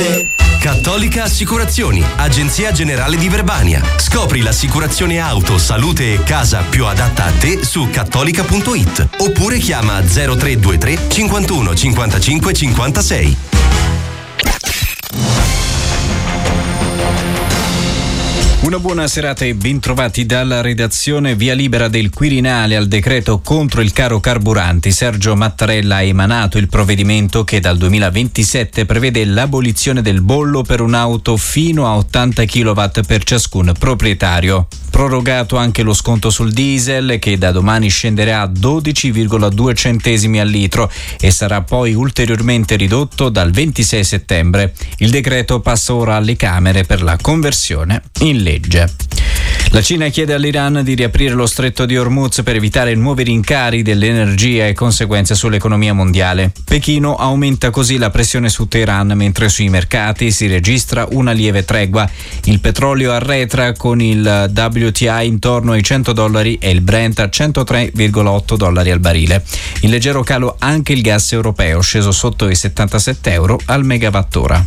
Cattolica Assicurazioni, agenzia generale di Verbania. Scopri l'assicurazione auto, salute e casa più adatta a te su cattolica.it oppure chiama 0323 51 55 56. Una buona serata e bentrovati dalla redazione. Via libera del Quirinale al decreto contro il caro carburanti. Sergio Mattarella ha emanato il provvedimento che dal 2027 prevede l'abolizione del bollo per un'auto fino a 80 kW per ciascun proprietario. Prorogato anche lo sconto sul diesel che da domani scenderà a 12,2 centesimi al litro e sarà poi ulteriormente ridotto dal 26 settembre. Il decreto passa ora alle Camere per la conversione in legge. La Cina chiede all'Iran di riaprire lo stretto di Hormuz per evitare nuovi rincari dell'energia e conseguenze sull'economia mondiale. Pechino aumenta così la pressione su Teheran mentre sui mercati si registra una lieve tregua. Il petrolio arretra con il WTI intorno ai $100 e il Brent a $103,8 al barile. In leggero calo anche il gas europeo, sceso sotto i €77 al megawattora.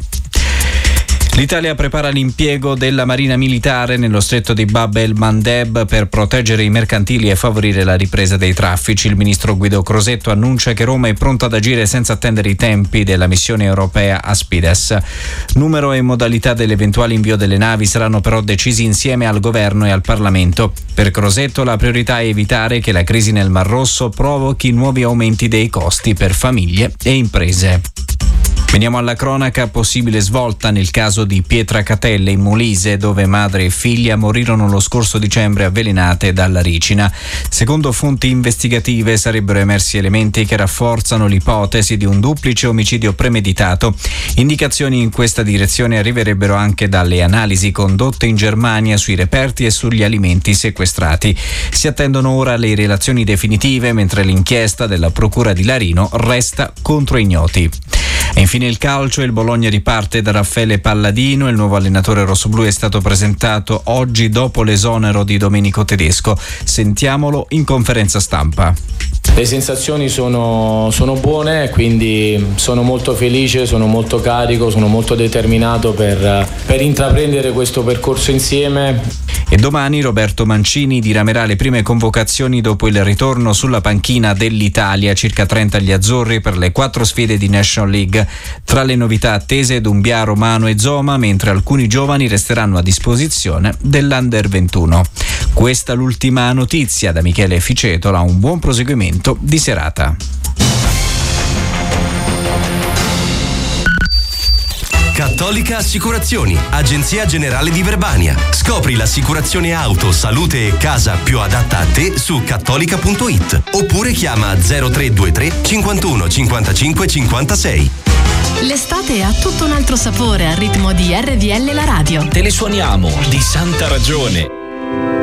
L'Italia prepara l'impiego della Marina Militare nello stretto di Bab el-Mandeb per proteggere i mercantili e favorire la ripresa dei traffici. Il ministro Guido Crosetto annuncia che Roma è pronta ad agire senza attendere i tempi della missione europea Aspides. Numero e modalità dell'eventuale invio delle navi saranno però decisi insieme al governo e al Parlamento. Per Crosetto la priorità è evitare che la crisi nel Mar Rosso provochi nuovi aumenti dei costi per famiglie e imprese. Veniamo alla cronaca. Possibile svolta nel caso di Pietracatelle in Molise, dove madre e figlia morirono lo scorso dicembre avvelenate dalla ricina. Secondo fonti investigative sarebbero emersi elementi che rafforzano l'ipotesi di un duplice omicidio premeditato. Indicazioni in questa direzione arriverebbero anche dalle analisi condotte in Germania sui reperti e sugli alimenti sequestrati. Si attendono ora le relazioni definitive, mentre l'inchiesta della procura di Larino resta contro ignoti. E infine il calcio. Il Bologna riparte da Raffaele Palladino. Il nuovo allenatore rossoblù è stato presentato oggi dopo l'esonero di Domenico Tedesco. Sentiamolo in conferenza stampa. Le sensazioni sono buone, quindi sono molto felice, sono molto carico, sono molto determinato per intraprendere questo percorso insieme. E domani Roberto Mancini diramerà le prime convocazioni dopo il ritorno sulla panchina dell'Italia, circa 30 agli azzurri per le 4 sfide di National League. Tra le novità attese Dumbia, Romano e Zoma, mentre alcuni giovani resteranno a disposizione dell'Under 21. Questa l'ultima notizia. Da Michele Ficetola, un buon proseguimento di serata. Cattolica Assicurazioni, agenzia generale di Verbania. Scopri l'assicurazione auto, salute e casa più adatta a te su cattolica.it oppure chiama 0323 51 55 56. L'estate ha tutto un altro sapore al ritmo di RVL la radio. Te le suoniamo di santa ragione.